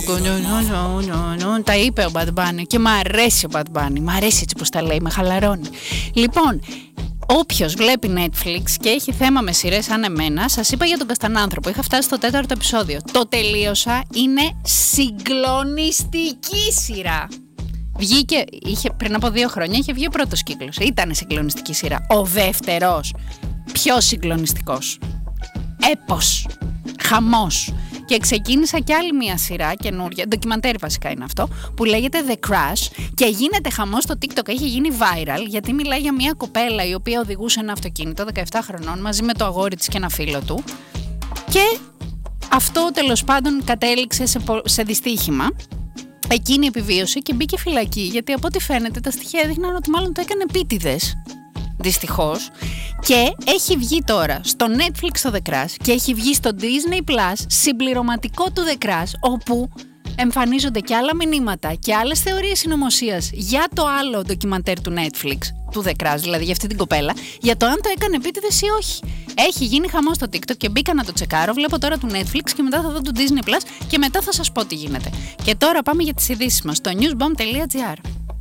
Τα είπε ο Bad Bunny και μ' αρέσει ο Bad Bunny. Μ' αρέσει έτσι πως τα λέει, με χαλαρώνει. Λοιπόν, όποιος βλέπει Netflix και έχει θέμα με σειρές σαν εμένα, σας είπα για τον Καστανάνθρωπο. Είχα φτάσει στο 4ο επεισόδιο. Το τελείωσα. Είναι συγκλονιστική σειρά. Βγήκε, πριν από 2 χρόνια είχε βγει ο πρώτος κύκλος. Ήταν συγκλονιστική σειρά. Ο δεύτερος, πιο συγκλονιστικός. Έπος. Χαμός. Και ξεκίνησα κι άλλη μια σειρά καινούρια, ντοκιμαντέρ βασικά είναι αυτό, που λέγεται The Crash και γίνεται χαμός στο TikTok, έχει γίνει viral γιατί μιλάει για μια κοπέλα η οποία οδηγούσε ένα αυτοκίνητο 17 χρονών μαζί με το αγόρι της και ένα φίλο του και αυτό τέλος πάντων κατέληξε σε δυστύχημα. Εκείνη επιβίωσε και μπήκε φυλακή γιατί από ό,τι φαίνεται τα στοιχεία έδειχναν ότι μάλλον το έκανε επίτηδες. Δυστυχώς. Και έχει βγει τώρα στο Netflix το The Crash και έχει βγει στο Disney Plus συμπληρωματικό του The Crash, όπου εμφανίζονται και άλλα μηνύματα και άλλες θεωρίες συνωμοσίας για το άλλο ντοκιμαντέρ του Netflix, του The Crash, δηλαδή για αυτή την κοπέλα, για το αν το έκανε επίτηδες ή όχι. Έχει γίνει χαμός στο TikTok και μπήκα να το τσεκάρω. Βλέπω τώρα του Netflix και μετά θα δω του Disney Plus και μετά θα σας πω τι γίνεται. Και τώρα πάμε για τις ειδήσεις μας στο newsbomb.gr.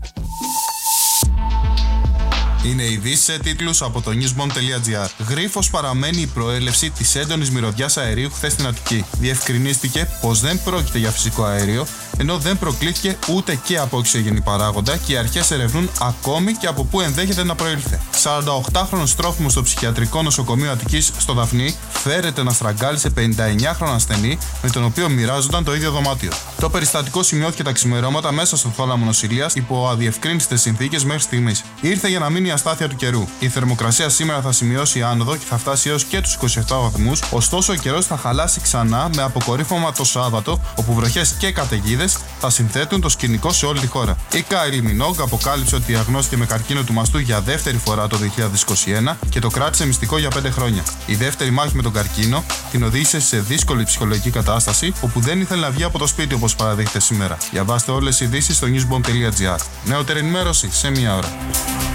Είναι ειδήσεις σε τίτλους από το newsbomb.gr. Γρίφος παραμένει η προέλευση της έντονης μυρωδιάς αερίου χθες στην Αττική. Διευκρινίστηκε πως δεν πρόκειται για φυσικό αέριο, ενώ δεν προκλήθηκε ούτε και από οξυγενή παράγοντα και οι αρχές ερευνούν ακόμη και από πού ενδέχεται να προήλθε. 48χρονος τρόφιμος στο ψυχιατρικό νοσοκομείο Αττικής στο Δαφνί φέρεται να στραγγάλισε 59χρονο ασθενή με τον οποίο μοιράζονταν το ίδιο δωμάτιο. Το περιστατικό σημειώθηκε τα ξημερώματα μέσα στο θάλαμο νοσηλείας υπό αδιευκρίνηστες συνθήκες μέχρι στιγμής. Ήρθε για να μείνει η αστάθεια του καιρού. Η θερμοκρασία σήμερα θα σημειώσει άνοδο και θα φτάσει έως και τους 27 βαθμούς, ωστόσο ο καιρός θα χαλάσει ξανά με αποκορύφωμα το Σάββατο, όπου βροχές και καταιγίδες θα συνθέτουν το σκηνικό σε όλη τη χώρα. Η Kylie Minogue αποκάλυψε ότι διαγνώστηκε με καρκίνο του μαστού για δεύτερη φορά το 2021 και το κράτησε μυστικό για 5 χρόνια. Η δεύτερη μάχη με τον καρκίνο την οδήγησε σε δύσκολη ψυχολογική κατάσταση, όπου δεν ήθελε να βγει από το σπίτι όπως παραδείχεται σήμερα. Διαβάστε όλες τις ειδήσεις στο newsbomb.gr. Νεότερη ενημέρωση σε 1 ώρα.